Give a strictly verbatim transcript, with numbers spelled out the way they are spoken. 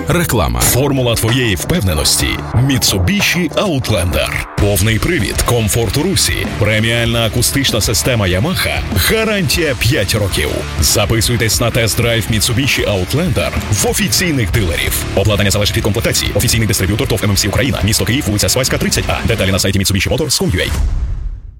Реклама. Формула твоєї впевненості – Mitsubishi Outlander. Повний привід, комфорт у русі, преміальна акустична система Yamaha, гарантія п'ять років. Записуйтесь на тест-драйв Mitsubishi Outlander в офіційних дилерів. Обладнання залежить від комплектації. Офіційний дистриб'ютор ТОВ ем ем сі Україна. Місто Київ, вулиця Свайська, тридцять А. Деталі на сайті Mitsubishi Motors точка com точка ua.